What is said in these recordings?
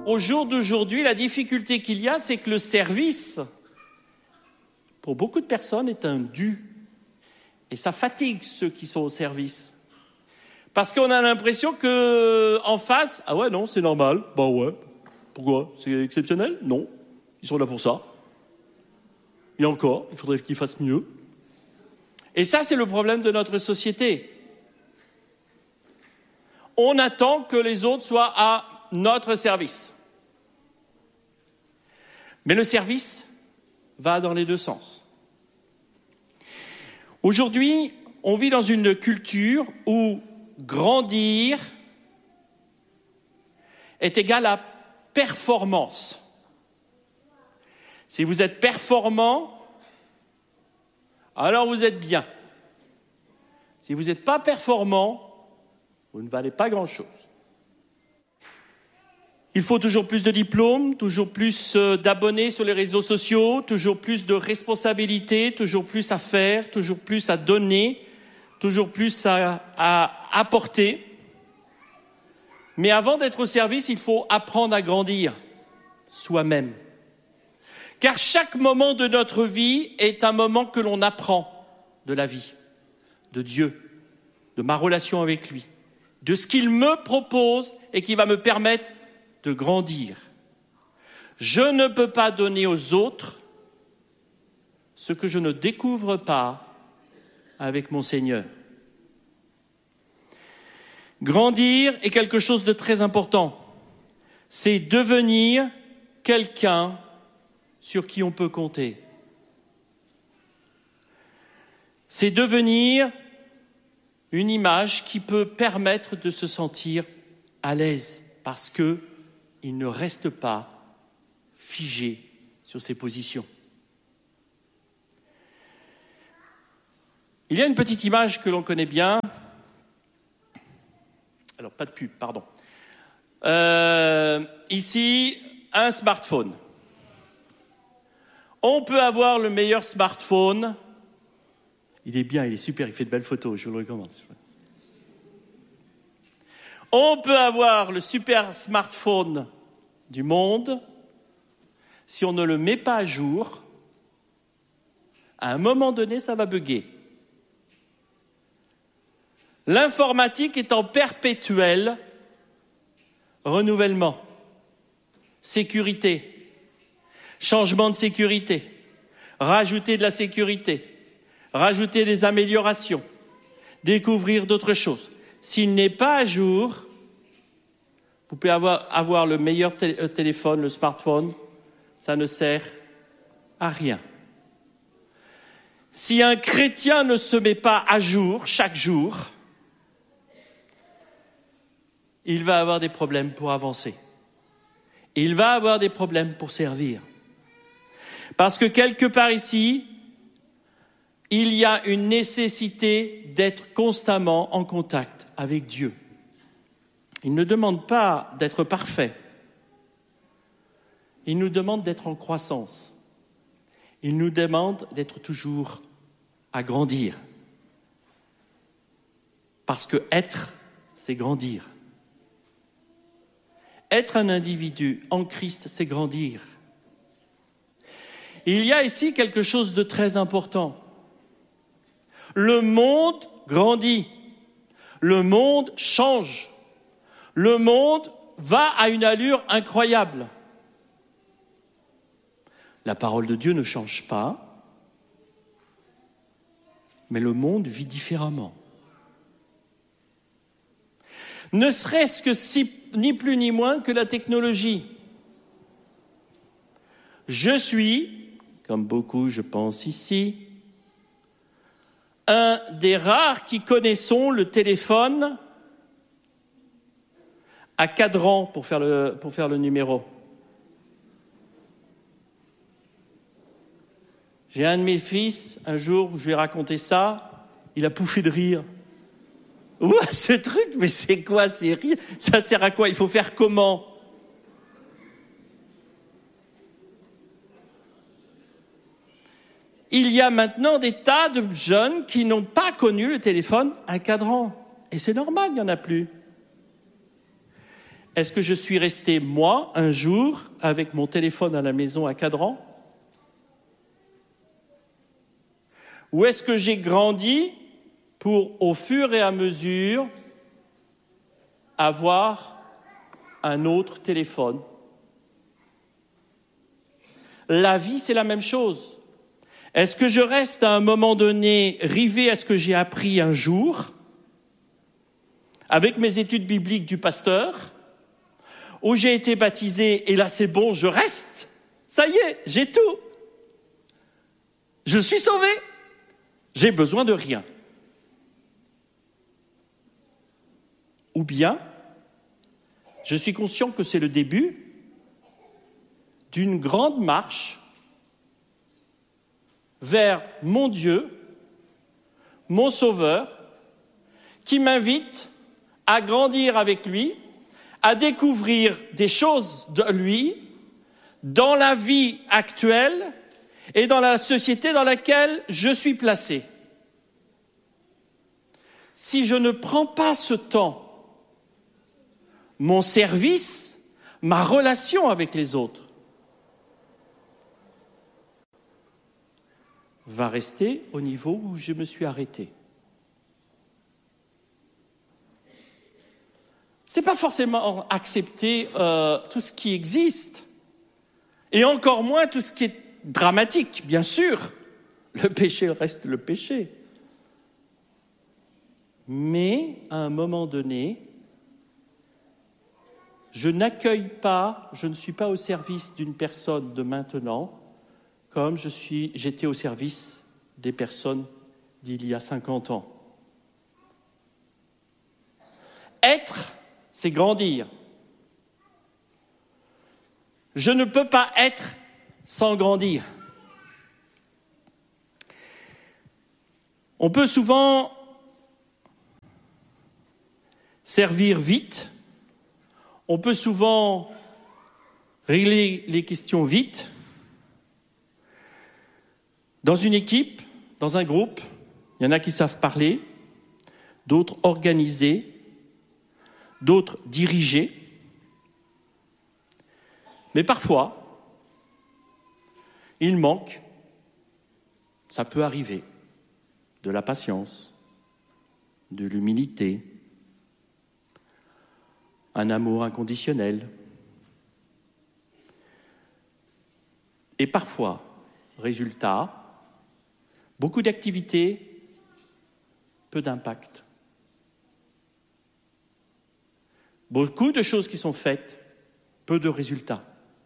Au jour d'aujourd'hui, la difficulté qu'il y a, c'est que le service, pour beaucoup de personnes, est un dû. Et ça fatigue ceux qui sont au service. Parce qu'on a l'impression qu'en face, ah ouais, non, c'est normal. Bah ouais. Pourquoi? C'est exceptionnel? Non. Ils sont là pour ça. Et encore, il faudrait qu'ils fassent mieux. Et ça, c'est le problème de notre société. On attend que les autres soient à notre service. Mais le service va dans les deux sens. Aujourd'hui, on vit dans une culture où grandir est égal à performance. Si vous êtes performant, alors vous êtes bien. Si vous n'êtes pas performant, vous ne valez pas grand-chose. Il faut toujours plus de diplômes, toujours plus d'abonnés sur les réseaux sociaux, toujours plus de responsabilités, toujours plus à faire, toujours plus à donner, toujours plus à apporter. Mais avant d'être au service, il faut apprendre à grandir soi-même. Car chaque moment de notre vie est un moment que l'on apprend de la vie, de Dieu, de ma relation avec lui, de ce qu'il me propose et qui va me permettre de grandir. Je ne peux pas donner aux autres ce que je ne découvre pas avec mon Seigneur. Grandir est quelque chose de très important. C'est devenir quelqu'un sur qui on peut compter. C'est devenir une image qui peut permettre de se sentir à l'aise parce qu'il ne reste pas figé sur ses positions. Il y a une petite image que l'on connaît bien. Alors, pas de pub, pardon. Ici, un smartphone. On peut avoir le meilleur smartphone. Il est bien, il est super, il fait de belles photos, je vous le recommande. On peut avoir le super smartphone du monde. Si on ne le met pas à jour, à un moment donné, ça va bugger. L'informatique est en perpétuel renouvellement. Sécurité, changement de sécurité, rajouter de la sécurité, rajouter des améliorations, découvrir d'autres choses. S'il n'est pas à jour, vous pouvez avoir le meilleur téléphone, le smartphone, ça ne sert à rien. Si un chrétien ne se met pas à jour chaque jour, il va avoir des problèmes pour avancer. Il va avoir des problèmes pour servir. Parce que quelque part ici, il y a une nécessité d'être constamment en contact avec Dieu. Il ne demande pas d'être parfait. Il nous demande d'être en croissance. Il nous demande d'être toujours à grandir. Parce que être, c'est grandir. Être un individu en Christ, c'est grandir. Il y a ici quelque chose de très important. Le monde grandit. Le monde change. Le monde va à une allure incroyable. La parole de Dieu ne change pas, mais le monde vit différemment. Ne serait-ce que ni plus ni moins que la technologie. Je suis, comme beaucoup je pense ici, un des rares qui connaissons le téléphone à cadran pour faire le numéro. J'ai un de mes fils, un jour, où je lui ai raconté ça, il a pouffé de rire. Ouah, ce truc, mais c'est quoi ces rires? Ça sert à quoi? Il faut faire comment? Il y a maintenant des tas de jeunes qui n'ont pas connu le téléphone à cadran. Et c'est normal, il n'y en a plus. Est-ce que je suis resté, moi, un jour, avec mon téléphone à la maison à cadran? Ou est-ce que j'ai grandi pour, au fur et à mesure, avoir un autre téléphone? La vie, c'est la même chose. Est-ce que je reste à un moment donné rivé à ce que j'ai appris un jour, avec mes études bibliques du pasteur, où j'ai été baptisé et là c'est bon, je reste. Ça y est, j'ai tout. Je suis sauvé. J'ai besoin de rien. Ou bien, je suis conscient que c'est le début d'une grande marche vers mon Dieu, mon Sauveur, qui m'invite à grandir avec lui, à découvrir des choses de lui dans la vie actuelle et dans la société dans laquelle je suis placé. Si je ne prends pas ce temps, mon service, ma relation avec les autres, va rester au niveau où je me suis arrêté. C'est pas forcément accepter tout ce qui existe, et encore moins tout ce qui est dramatique, bien sûr. Le péché reste le péché. Mais, à un moment donné, je n'accueille pas, je ne suis pas au service d'une personne de maintenant, comme j'étais au service des personnes d'il y a 50 ans. Être, c'est grandir. Je ne peux pas être sans grandir. On peut souvent servir vite, on peut souvent régler les questions vite. Dans une équipe, dans un groupe, il y en a qui savent parler, d'autres organiser, d'autres diriger. Mais parfois, il manque, ça peut arriver, de la patience, de l'humilité, un amour inconditionnel. Et parfois, résultat, beaucoup d'activités, peu d'impact. Beaucoup de choses qui sont faites, peu de résultats.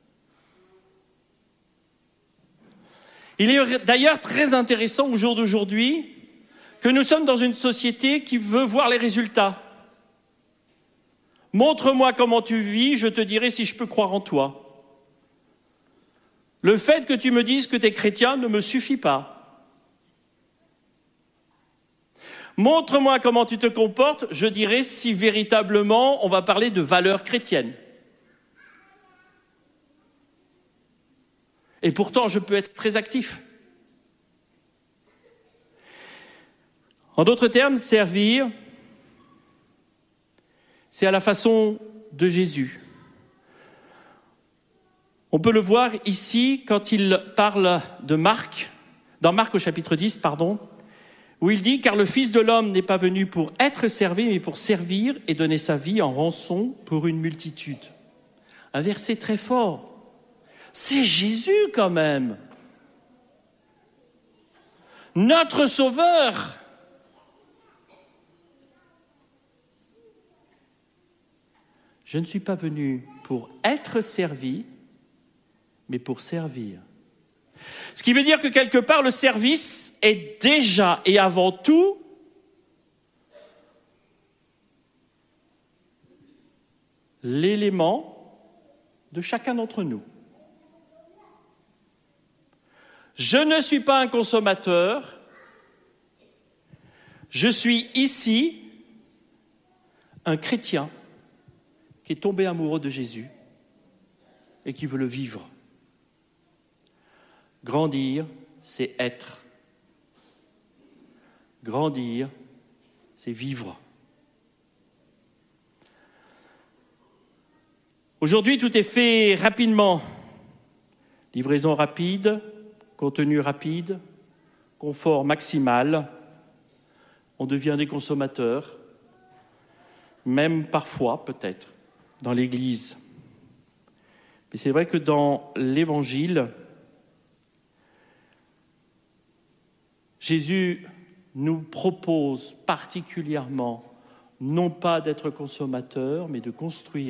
Il est d'ailleurs très intéressant au jour d'aujourd'hui que nous sommes dans une société qui veut voir les résultats. Montre-moi comment tu vis, je te dirai si je peux croire en toi. Le fait que tu me dises que tu es chrétien ne me suffit pas. Montre-moi comment tu te comportes, je dirai si véritablement on va parler de valeurs chrétiennes. Et pourtant, je peux être très actif. En d'autres termes, servir, c'est à la façon de Jésus. On peut le voir ici quand il parle de Marc, dans Marc au chapitre 10, où il dit « Car le Fils de l'homme n'est pas venu pour être servi, mais pour servir et donner sa vie en rançon pour une multitude. » Un verset très fort. C'est Jésus quand même. Notre Sauveur. Je ne suis pas venu pour être servi, mais pour servir. Ce qui veut dire que quelque part, le service est déjà et avant tout l'élément de chacun d'entre nous. Je ne suis pas un consommateur, je suis ici un chrétien qui est tombé amoureux de Jésus et qui veut le vivre. Grandir, c'est être. Grandir, c'est vivre. Aujourd'hui, tout est fait rapidement. Livraison rapide, contenu rapide, confort maximal. On devient des consommateurs, même parfois, peut-être, dans l'Église. Mais c'est vrai que dans l'Évangile, Jésus nous propose particulièrement non pas d'être consommateur, mais de construire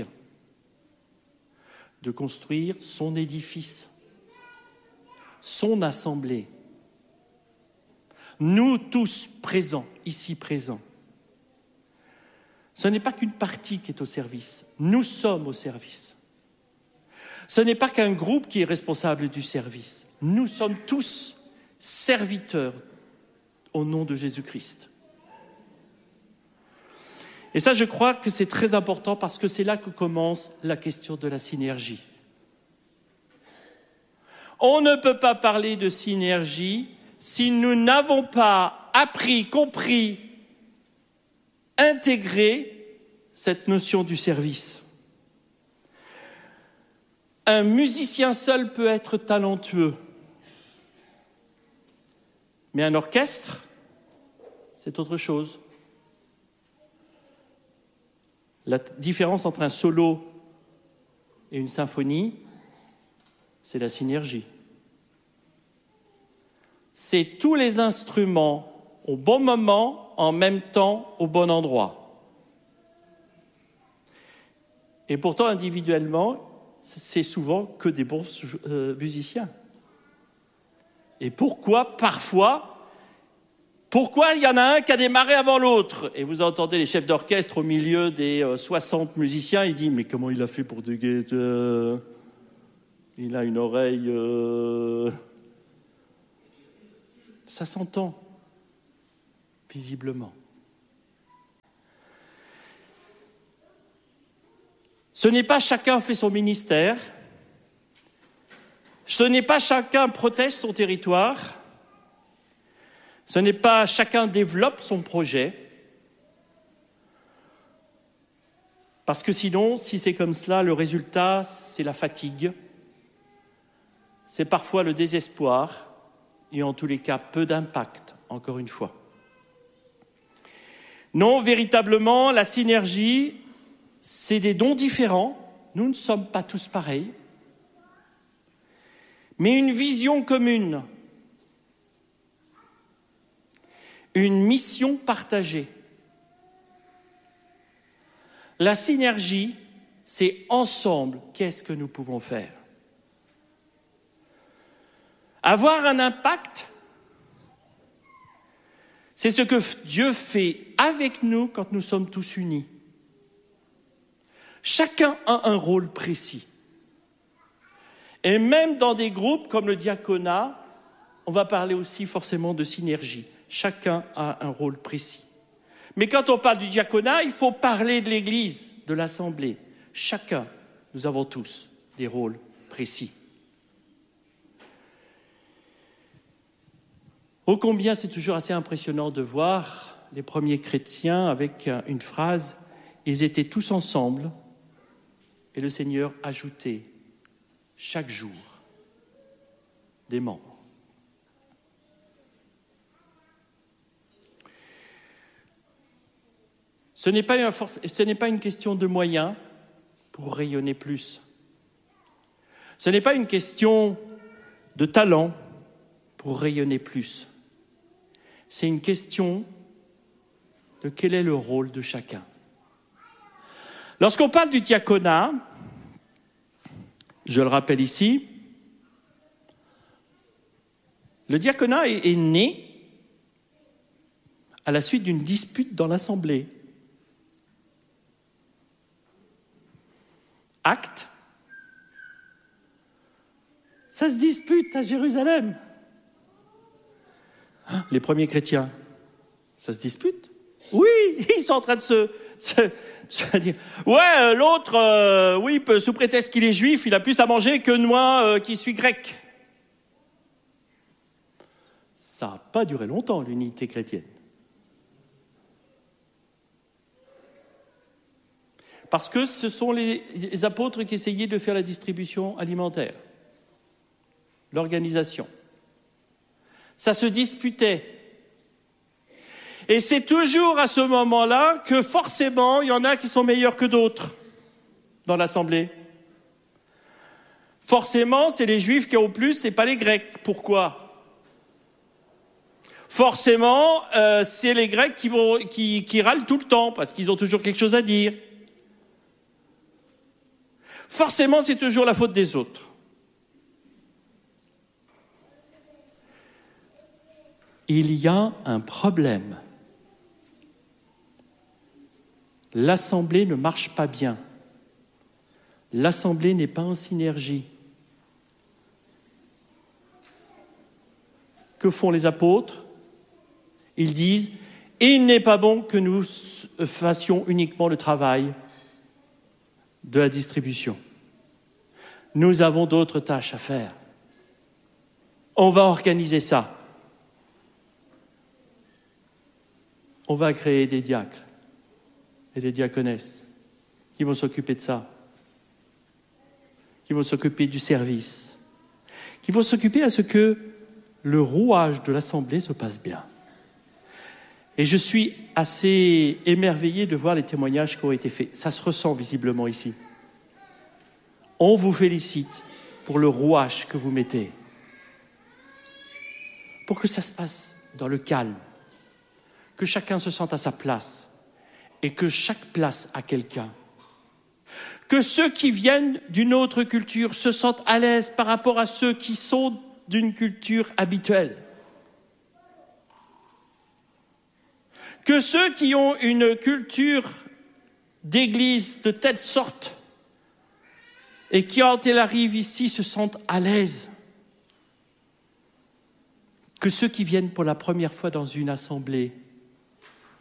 son édifice, son assemblée. Nous tous présents, ici présents. Ce n'est pas qu'une partie qui est au service, nous sommes au service. Ce n'est pas qu'un groupe qui est responsable du service, nous sommes tous serviteurs au nom de Jésus-Christ. Et ça, je crois que c'est très important parce que c'est là que commence la question de la synergie. On ne peut pas parler de synergie si nous n'avons pas appris, compris, intégré cette notion du service. Un musicien seul peut être talentueux, mais un orchestre, c'est autre chose. La différence entre un solo et une symphonie, c'est la synergie. C'est tous les instruments au bon moment, en même temps, au bon endroit. Et pourtant, individuellement, c'est souvent que des bons musiciens. Et pourquoi il y en a un qui a démarré avant l'autre? Et vous entendez les chefs d'orchestre au milieu des 60 musiciens, ils disent « Mais comment il a fait pour déguer il a une oreille... Ça s'entend, visiblement. Ce n'est pas chacun fait son ministère, ce n'est pas chacun protège son territoire, ce n'est pas chacun développe son projet, parce que sinon, si c'est comme cela, le résultat, c'est la fatigue, c'est parfois le désespoir, et en tous les cas, peu d'impact, encore une fois. Non, véritablement, la synergie, c'est des dons différents. Nous ne sommes pas tous pareils. Mais une vision commune. Une mission partagée. La synergie, c'est ensemble, qu'est-ce que nous pouvons faire? Avoir un impact, c'est ce que Dieu fait avec nous quand nous sommes tous unis. Chacun a un rôle précis. Et même dans des groupes comme le diaconat, on va parler aussi forcément de synergie. Chacun a un rôle précis. Mais quand on parle du diaconat, il faut parler de l'Église, de l'Assemblée. Chacun, nous avons tous des rôles précis. Ô combien c'est toujours assez impressionnant de voir les premiers chrétiens avec une phrase « Ils étaient tous ensemble et le Seigneur ajoutait chaque jour des membres. » Ce n'est pas une question de moyens pour rayonner plus. Ce n'est pas une question de talent pour rayonner plus. C'est une question de quel est le rôle de chacun. Lorsqu'on parle du diaconat, je le rappelle ici, le diaconat est né à la suite d'une dispute dans l'Assemblée. Actes, ça se dispute à Jérusalem. Les premiers chrétiens, ça se dispute? Oui, ils sont en train de se dire « Ouais, l'autre, oui, sous prétexte qu'il est juif, il a plus à manger que moi qui suis grec. » Ça n'a pas duré longtemps, l'unité chrétienne. Parce que ce sont les apôtres qui essayaient de faire la distribution alimentaire, l'organisation. Ça se disputait. Et c'est toujours à ce moment-là que forcément, il y en a qui sont meilleurs que d'autres dans l'Assemblée. Forcément, c'est les Juifs qui ont plus, c'est pas les Grecs. Pourquoi ? Forcément, c'est les Grecs qui râlent tout le temps, parce qu'ils ont toujours quelque chose à dire. Forcément, c'est toujours la faute des autres. Il y a un problème. L'Assemblée ne marche pas bien. L'Assemblée n'est pas en synergie. Que font les apôtres ? Ils disent « Il n'est pas bon que nous fassions uniquement le travail de la distribution. Nous avons d'autres tâches à faire. On va organiser ça. On va créer des diacres et des diaconesses qui vont s'occuper de ça, qui vont s'occuper du service, qui vont s'occuper à ce que le rouage de l'Assemblée se passe bien. » Et je suis assez émerveillé de voir les témoignages qui ont été faits. Ça se ressent visiblement ici. On vous félicite pour le rouage que vous mettez, pour que ça se passe dans le calme, que chacun se sente à sa place et que chaque place a quelqu'un. Que ceux qui viennent d'une autre culture se sentent à l'aise par rapport à ceux qui sont d'une culture habituelle. Que ceux qui ont une culture d'église de telle sorte et qui, quand ils arrivent ici, se sentent à l'aise. Que ceux qui viennent pour la première fois dans une assemblée